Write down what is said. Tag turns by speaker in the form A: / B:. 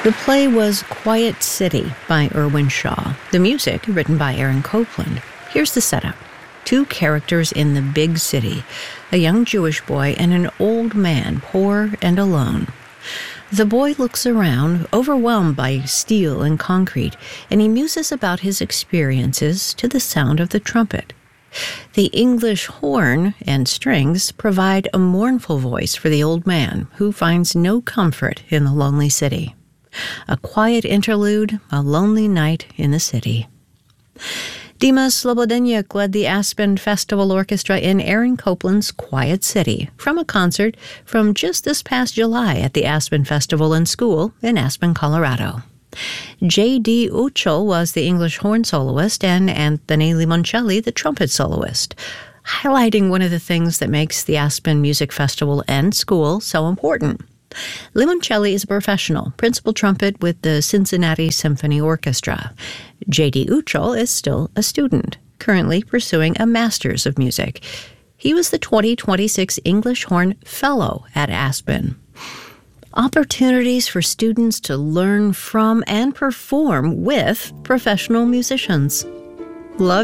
A: The play was Quiet City by Irwin Shaw. The music, written by Aaron Copland. Here's the setup. Two characters in the big city, a young Jewish boy and an old man, poor and alone. The boy looks around, overwhelmed by steel and concrete, and he muses about his experiences to the sound of the trumpet. The English horn and strings provide a mournful voice for the old man, who finds no comfort in the lonely city. A quiet interlude, a lonely night in the city. Dima Slobodeniuk led the Aspen Festival Orchestra in Aaron Copland's Quiet City from a concert from just this past July at the Aspen Festival and School in Aspen, Colorado. J.D. Uchel was the English horn soloist and Anthony Limoncelli the trumpet soloist, highlighting one of the things that makes the Aspen Music Festival and School so important. Limoncelli is a professional, principal trumpet with the Cincinnati Symphony Orchestra. J.D. Uchel is still a student, currently pursuing a Master's of Music. He was the 2026 English Horn Fellow at Aspen. Opportunities for students to learn from and perform with professional musicians. Love